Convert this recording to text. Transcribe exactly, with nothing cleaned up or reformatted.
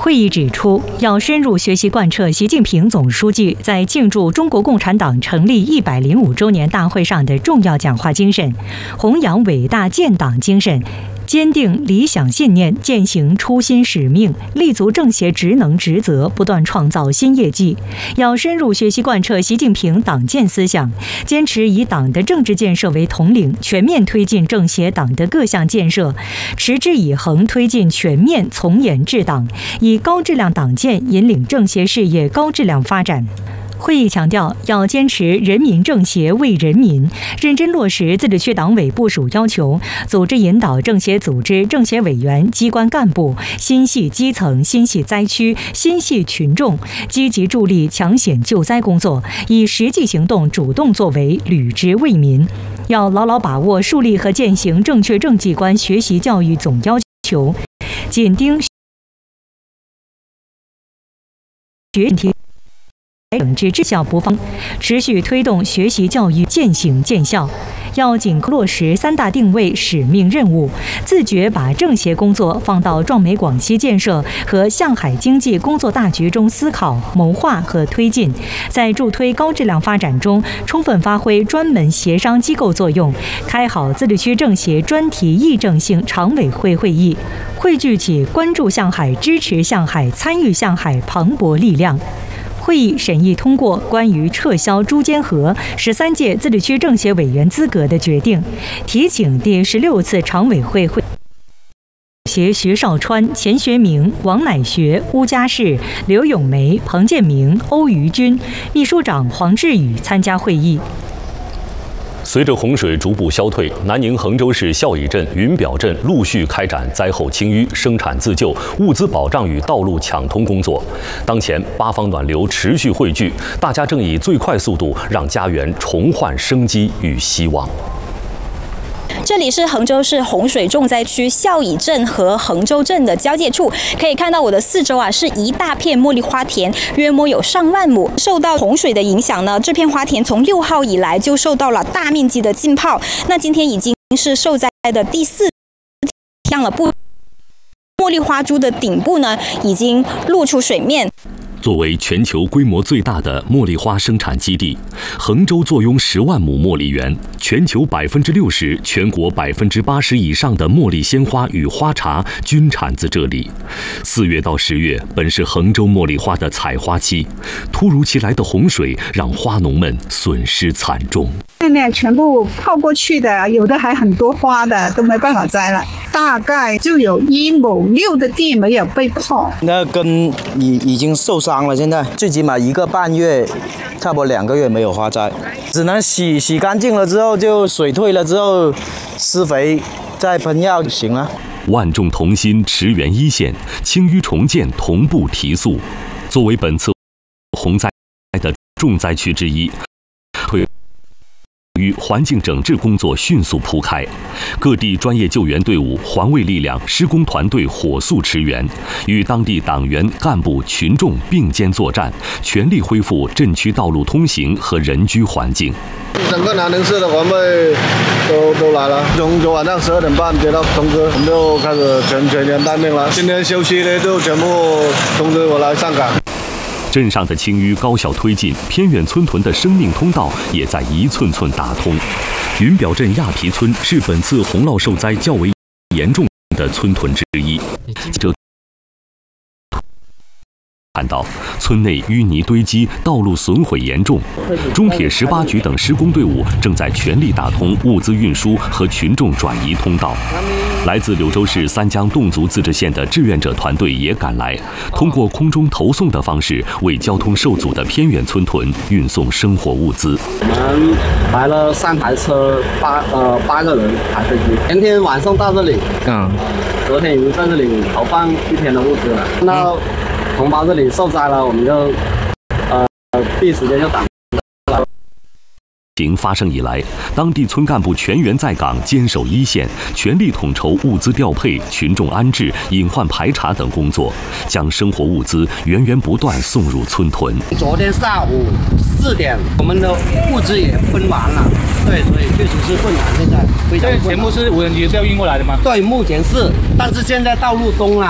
会议指出，要深入学习贯彻习近平总书记在庆祝中国共产党成立一百零五周年大会上的重要讲话精神，弘扬伟大建党精神，坚定理想信念，践行初心使命，立足政协职能职责，不断创造新业绩。要深入学习贯彻习近平党建思想，坚持以党的政治建设为统领，全面推进政协党的各项建设，持之以恒推进全面从严治党，以高质量党建引领政协事业高质量发展。会议强调，要坚持人民政协为人民，认真落实自治区党委部署要求，组织引导政协组织、政协委员、机关干部心系基层、心系灾区、心系群众，积极助力抢险救灾工作，以实际行动主动作为，履职为民。要牢牢把握树立和践行正确政绩观学习教育总要求，紧盯学题整治治校不放，持续推动学习教育渐行渐效。要紧扣落实三大定位使命任务，自觉把政协工作放到壮美广西建设和向海经济工作大局中思考、谋划和推进，在助推高质量发展中充分发挥专门协商机构作用，开好自治区政协专题议政性常委会会议，汇聚起关注向海、支持向海、参与向海磅礴力量。会议审议通过关于撤销朱坚和十三届自治区政协委员资格的决定，提请第十六次常委会会协徐绍川、钱学明、王乃学、邬家世、刘永梅、彭建明、欧于军，秘书长黄志宇参加会议。 随着洪水逐步消退，南宁衡州市孝义镇、云表镇陆续开展灾后清淤、生产自救、物资保障与道路抢通工作。当前八方暖流持续汇聚，大家正以最快速度让家园重焕生机与希望。 这里是衡州市洪水重灾区孝义镇和衡州镇的交界处，可以看到我的四周啊是一大片茉莉花田，约莫有上万亩。受到洪水的影响呢，这片花田从六号以来就受到了大面积的浸泡。那今天已经是受灾的第四天了，不，茉莉花株的顶部呢已经露出水面。 作为全球规模最大的茉莉花生产基地，衡州坐拥十万亩茉莉园，全球百分之六十、全国百分之八十以上的茉莉鲜花与花茶均产自这里。四月到十月本是衡州茉莉花的采花期，突如其来的洪水让花农们损失惨重。 外面全部泡过去的，有的还很多花的都没办法摘了，大概就有一亩六的地没有被泡。 那根已已经受伤了，现在最起码一个半月，差不多两个月没有花摘，只能洗洗干净了之后，就水退了之后，施肥再喷药就行了。 万众同心，驰援一线，清淤重建同步提速。作为本次洪灾的重灾区之一，退与环境整治工作迅速铺开，各地专业救援队伍、环卫力量、施工团队火速驰援，与当地党员、干部、群众并肩作战，全力恢复镇区道路通行和人居环境。 整个南宁市的环卫都都来了，从昨晚上十二点半接到通知，我们就开始全全员待命了。今天休息的就全部通知我来上岗。 镇上的清淤高效推进，偏远村屯的生命通道也在一寸寸打通。云表镇亚皮村是本次洪涝受灾较为严重的村屯之一。这看到村内淤泥堆积，道路损毁严重，中铁十八局等施工队伍正在全力打通物资运输和群众转移通道。来自柳州市三江侗族自治县的志愿者团队也赶来，通过空中投送的方式，为交通受阻的偏远村屯运送生活物资。 我们来了三台车，八呃八个人排飞机，前天晚上到这里，嗯，昨天已经在这里投放一天的物资了。那同胞这里受灾了，我们就呃第一时间就打。 疫情发生以来，当地村干部全员在岗，坚守一线，全力统筹物资调配、群众安置、隐患排查等工作，将生活物资源源不断送入村屯。 昨天下午四点，我们的物资也分完了，对，所以确实是困难，现在非常困难。 全部是无人机调运过来的吗？ 对，目前是，但是现在道路东了，